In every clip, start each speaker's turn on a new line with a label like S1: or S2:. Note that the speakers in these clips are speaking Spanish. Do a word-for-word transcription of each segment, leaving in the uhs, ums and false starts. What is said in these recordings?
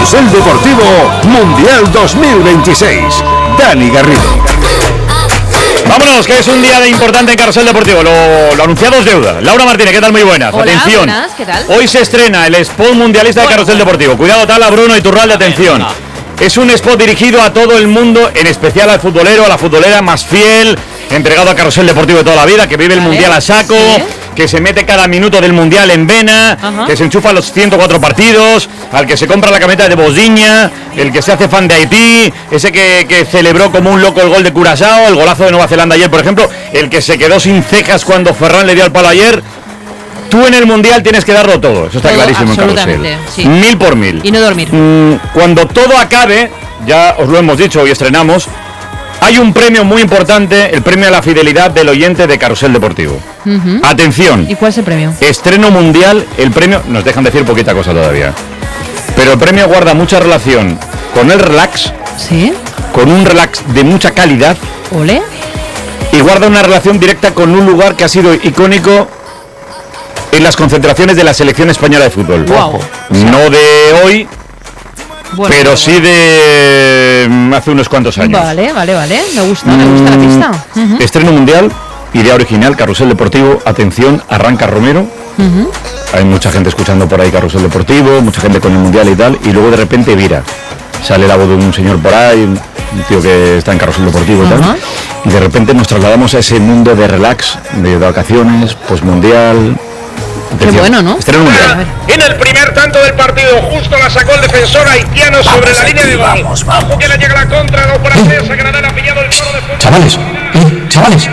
S1: Carrusel Deportivo Mundial dos mil veintiséis. Dani Garrido.
S2: Vámonos, que es un día de importante en Carrusel Deportivo. Lo, lo anunciado es deuda. Laura Martínez, ¿qué tal? Muy buenas.
S3: Hola,
S2: atención.
S3: Buenas, ¿qué tal?
S2: Hoy se estrena el spot mundialista de Carrusel Deportivo. Cuidado, Tala, Bruno Iturralde, atención. Es un spot dirigido a todo el mundo, en especial al futbolero, a la futbolera más fiel, entregado a Carrusel Deportivo de toda la vida, que vive el
S3: vale.
S2: Mundial a saco, ¿sí? Que se mete cada minuto del Mundial en vena, ajá, que se enchufa los ciento cuatro partidos, al que se compra la camiseta de Bosniña, el que se hace fan de Haití, ese que, que celebró como un loco el gol de Curazao, el golazo de Nueva Zelanda ayer, por ejemplo, el que se quedó sin cejas cuando Ferran le dio al palo ayer. Tú en el Mundial tienes que darlo todo, eso está todo, clarísimo en Carrusel.
S3: Sí.
S2: Mil por mil.
S3: Y no dormir.
S2: Mm, cuando todo acabe, ya os lo hemos dicho, hoy estrenamos, hay un premio muy importante, el premio a la fidelidad del oyente de Carrusel Deportivo. Uh-huh. Atención.
S3: ¿Y cuál es el premio?
S2: Estreno mundial, el premio, nos dejan decir poquita cosa todavía, pero el premio guarda mucha relación con el relax,
S3: ¿sí?
S2: Con un relax de mucha calidad.
S3: ¿Ole?
S2: Y guarda una relación directa con un lugar que ha sido icónico en las concentraciones de la selección española de fútbol.
S3: Wow.
S2: No de hoy, bueno, pero bueno, sí de hace unos cuantos años.
S3: Vale, vale, vale. Me gusta, me gusta la pista.
S2: Uh-huh. Estreno mundial, idea original, Carrusel Deportivo. Atención, arranca Romero. Uh-huh. Hay mucha gente escuchando por ahí Carrusel Deportivo, mucha gente con el mundial y tal, y luego de repente vira. Sale la voz de un señor por ahí, un tío que está en Carrusel Deportivo y uh-huh. tal. Y de repente nos trasladamos a ese mundo de relax, de vacaciones, postmundial.
S3: Qué bueno, ¿no?
S4: En el primer tanto del partido, justo la sacó el defensor haitiano vamos sobre la línea de gol.
S1: Vamos, vamos.
S4: Ojo que le llega la contra, no para hacer, se Granada ha pillado el toro de fútbol.
S1: Chavales, eh, chavales.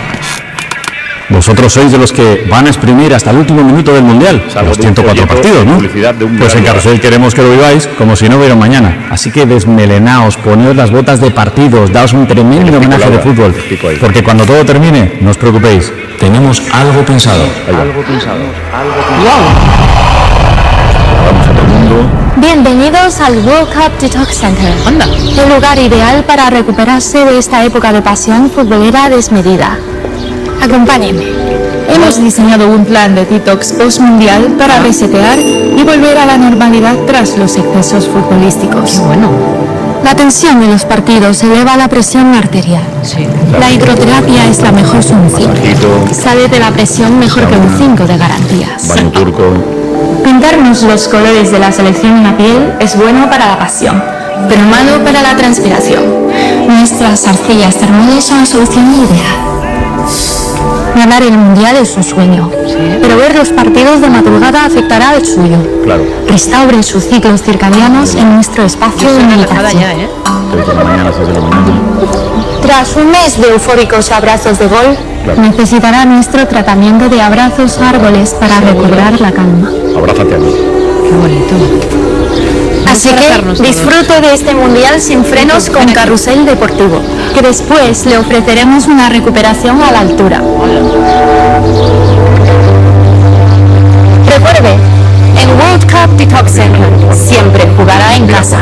S1: Vosotros sois de los que van a exprimir hasta el último minuto del Mundial, a los ciento cuatro partidos, ¿no? Pues en Carrusel queremos que lo viváis como si no hubiera mañana. Así que desmelenaos, poneos las botas de partidos, daos un tremendo homenaje de fútbol. Porque cuando todo termine, no os preocupéis, tenemos algo pensado.
S2: Algo pensado.
S3: Algo pensado.
S2: Vamos a todo el mundo.
S5: Bienvenidos al World Cup Detox Center.
S3: Anda.
S5: El lugar ideal para recuperarse de esta época de pasión futbolera desmedida. Acompáñenme. Hemos diseñado un plan de detox post-mundial para resetear y volver a la normalidad tras los excesos futbolísticos.
S3: Qué bueno.
S5: La tensión en los partidos eleva la presión arterial.
S3: Sí.
S5: La hidroterapia es la mejor solución. Sale de la presión mejor que un cinco de garantías.
S2: Baño turco.
S5: Pintarnos los colores de la selección en la piel es bueno para la pasión, pero malo para la transpiración. Nuestras arcillas termales son la solución ideal. Ganar el Mundial es un sueño, sí, pero ver los partidos de madrugada afectará al suyo.
S2: Claro.
S5: Restaure sus ciclos circadianos en nuestro espacio de meditación.
S3: Ya, ¿eh?
S5: Tras un mes de eufóricos abrazos de gol, claro, necesitará nuestro tratamiento de abrazos árboles para recobrar la calma.
S2: Abrázate a mí.
S3: Qué bonito.
S5: Así que disfrute de este Mundial sin frenos con Carrusel Deportivo, que después le ofreceremos una recuperación a la altura. Recuerde, en World Cup Detox Center siempre jugará en casa.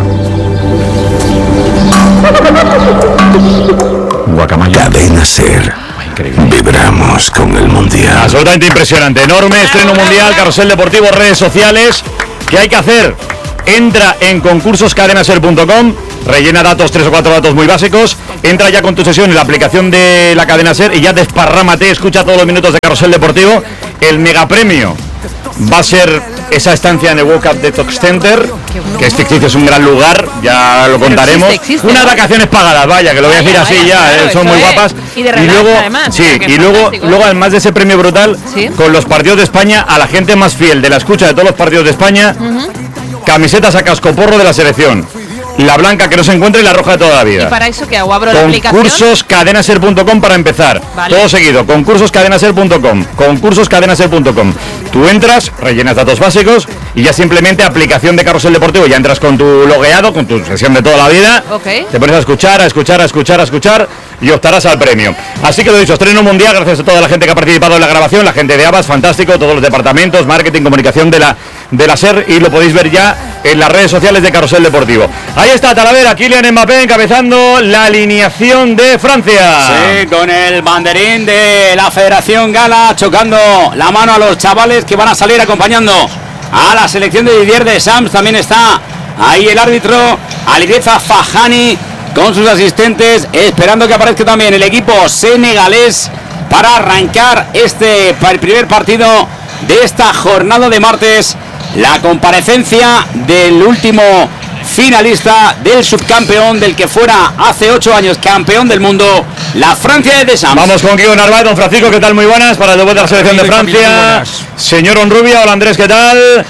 S1: Guacamaya. Cadena Ser. Vibramos con el Mundial.
S2: Absolutamente impresionante. Enorme estreno mundial, Carrusel Deportivo, redes sociales. ¿Qué hay que hacer? Entra en concursos cadena ser punto com, rellena datos, tres o cuatro datos muy básicos, entra ya con tu sesión en la aplicación de la Cadena Ser y ya desparrámate, escucha todos los minutos de Carrusel Deportivo. El megapremio va a ser esa estancia en el World Cup Detox Center, que es ficticio, es un gran lugar, ya lo contaremos. Existe, existe, Unas vacaciones pagadas, vaya, que lo voy a decir así ya, claro, eh, son muy guapas.
S3: Y, de relax,
S2: y luego,
S3: además,
S2: sí, y luego, luego además de ese premio brutal, ¿sí?, con los partidos de España, a la gente más fiel de la escucha de todos los partidos de España, uh-huh, camisetas a cascoporro de la selección. La blanca que no se encuentra y la roja de toda la vida.
S3: ¿Y para eso qué hago? ¿Abro la aplicación?
S2: Concursos cadena ser punto com para empezar. Vale. Todo seguido. Concursos cadena ser punto com. Concursos cadena ser punto com. Tú entras, rellenas datos básicos y ya simplemente aplicación de Carrusel Deportivo. Ya entras con tu logueado, con tu sesión de toda la vida.
S3: Okay.
S2: Te pones a escuchar, a escuchar, a escuchar, a escuchar y optarás al premio. Así que lo dicho, estreno mundial, gracias a toda la gente que ha participado en la grabación, la gente de Abas, fantástico, todos los departamentos, marketing, comunicación de la de la SER, y lo podéis ver ya en las redes sociales de Carrusel Deportivo. Ahí está Talavera, Kylian Mbappé encabezando la alineación de Francia.
S6: Sí, con el banderín de la Federación Gala, chocando la mano a los chavales que van a salir acompañando a la selección de Didier Deschamps. También está Ahí el árbitro Alireza Fahani con sus asistentes, esperando que aparezca también el equipo senegalés para arrancar este el primer partido de esta jornada de martes. La comparecencia del último finalista, del subcampeón, del que fuera hace ocho años campeón del mundo, la Francia de Deschamps.
S2: Vamos con Guido Narváez. Don Francisco, ¿qué tal? Muy buenas para el debut de la selección de Francia. Señor Onrubia, hola Andrés, ¿qué tal?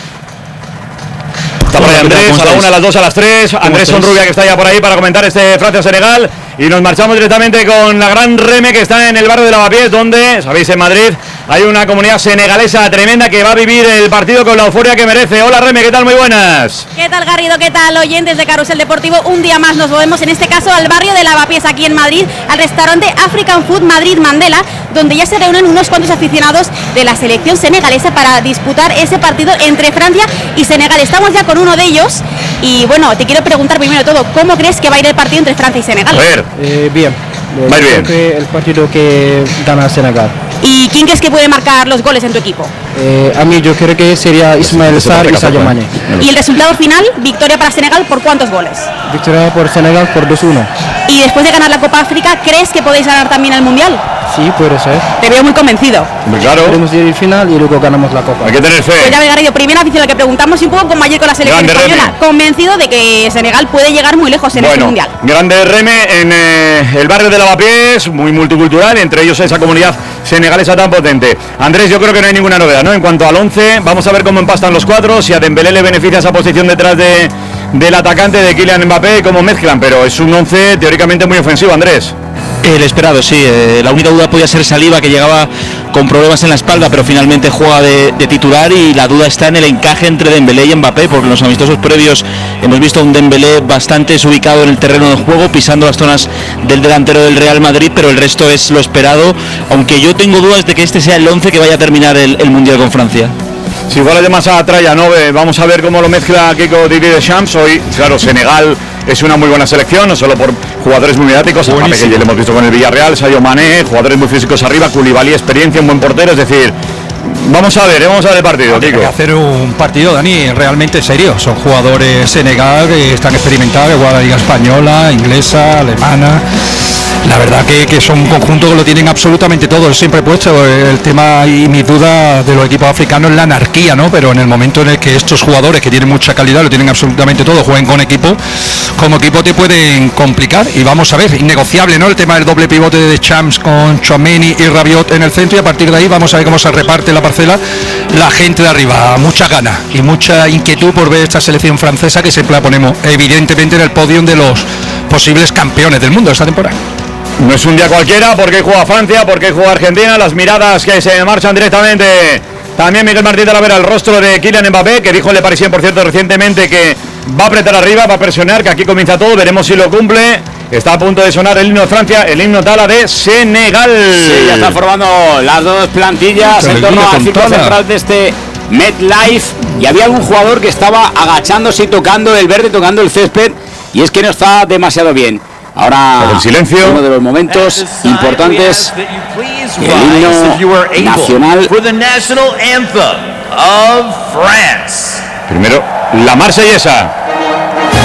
S2: Está por ahí Andrés, a la una, a las dos, a las tres. Andrés Onrubia, que está ya por ahí para comentar este Francia-Senegal. Y nos marchamos directamente con la gran Reme, que está en el barrio de Lavapiés, donde, sabéis, en Madrid hay una comunidad senegalesa tremenda que va a vivir el partido con la euforia que merece. Hola Reme, ¿qué tal? Muy buenas.
S7: ¿Qué tal Garrido? ¿Qué tal oyentes de Carrusel Deportivo? Un día más nos movemos, en este caso al barrio de Lavapiés, aquí en Madrid, al restaurante African Food Madrid Mandela, donde ya se reúnen unos cuantos aficionados de la selección senegalesa para disputar ese partido entre Francia y Senegal. Estamos ya con uno de ellos y bueno, te quiero preguntar primero de todo, ¿cómo crees que va a ir el partido entre Francia y Senegal?
S2: A ver.
S8: Eh, bien.
S2: Muy bien.
S8: Creo que el partido que gana Senegal.
S7: ¿Y quién crees que puede marcar los goles en tu equipo?
S8: Eh, a mí yo creo que sería Ismael Sarr y Sadio Mané.
S7: ¿Y el resultado final? Victoria para Senegal, ¿por cuántos goles?
S8: Victoria por Senegal por dos uno.
S7: Y después de ganar la Copa África, ¿crees que podéis ganar también el Mundial?
S8: Sí, puede ser.
S7: Te veo muy convencido.
S2: Claro.
S8: Podemos ir al final y luego ganamos la Copa.
S2: Hay que tener fe.
S7: Pues ya me Garrido, primera afición a la que preguntamos y un poco como ayer con la selección
S2: Grande
S7: española.
S2: Reme.
S7: Convencido de que Senegal puede llegar muy lejos en
S2: Bueno,
S7: este Mundial.
S2: grande Reme en eh, el barrio de Lavapiés, muy multicultural, entre ellos esa comunidad senegalesa tan potente. Andrés, yo creo que no hay ninguna novedad, ¿no? En cuanto al once, vamos a ver cómo empastan los cuatro, si a Dembélé le beneficia esa posición detrás de, del atacante de Kylian Mbappé, cómo mezclan, pero es un once teóricamente muy ofensivo, Andrés.
S9: El esperado, sí. Eh, la única duda podía ser Saliba, que llegaba con problemas en la espalda, pero finalmente juega de, de titular, y la duda está en el encaje entre Dembélé y Mbappé, porque en los amistosos previos hemos visto a un Dembélé bastante desubicado en el terreno de juego, pisando las zonas del delantero del Real Madrid, pero el resto es lo esperado, aunque yo tengo dudas de que este sea el once que vaya a terminar el, el Mundial con Francia.
S2: Si igual es de más a tralla, ¿no? Eh, vamos a ver cómo lo mezcla Kiko Didier Deschamps. Hoy, claro, Senegal es una muy buena selección, no solo por jugadores muy mediáticos, a Mbappé, que ya lo hemos visto con el Villarreal, Sadio Mané, jugadores muy físicos arriba, Koulibaly, experiencia, un buen portero, es decir, vamos a ver, vamos a ver el partido,
S10: Tiene
S2: Kiko.
S10: que hacer un partido, Dani, realmente serio. Son jugadores Senegal que están experimentados, que juegan la liga española, inglesa, alemana. La verdad que, que son un conjunto que lo tienen absolutamente todo. Siempre he puesto el tema y mi duda de los equipos africanos es la anarquía, ¿no? Pero en el momento en el que estos jugadores que tienen mucha calidad, lo tienen absolutamente todo, jueguen con equipo, como equipo te pueden complicar. Y vamos a ver, innegociable, ¿no? El tema del doble pivote de Deschamps con Tchouaméni y Rabiot en el centro, y a partir de ahí vamos a ver cómo se reparte la parcela la gente de arriba. Mucha gana y mucha inquietud por ver esta selección francesa, que siempre la ponemos evidentemente en el podio de los posibles campeones del mundo esta temporada.
S2: No es un día cualquiera, porque juega Francia, porque juega Argentina, las miradas que se marchan directamente. También Miguel Martín de la Vera, el rostro de Kylian Mbappé, que dijo en Le Parisien, por cierto, recientemente, que va a apretar arriba, va a presionar, que aquí comienza todo, veremos si lo cumple. Está a punto de sonar el himno de Francia, el himno tala de Senegal.
S6: Sí, ya están formando las dos plantillas
S10: Pero
S6: en torno al círculo
S10: toda.
S6: central de este MetLife, y había algún jugador que estaba agachándose y tocando el verde, tocando el césped, y es que no está demasiado bien. Ahora,
S2: el silencio.
S6: uno de los momentos importantes, el himno nacional.
S2: Primero, la marsellesa.